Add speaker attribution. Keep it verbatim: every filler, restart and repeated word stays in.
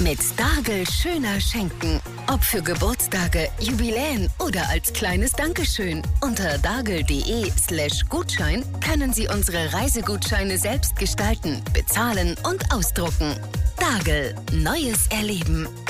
Speaker 1: Mit Dargel schöner schenken. Ob für Geburtstage, Jubiläen oder als kleines Dankeschön. Unter dargel.de slash Gutschein können Sie unsere Reisegutscheine selbst gestalten, bezahlen und ausdrucken. Dargel. Neues erleben.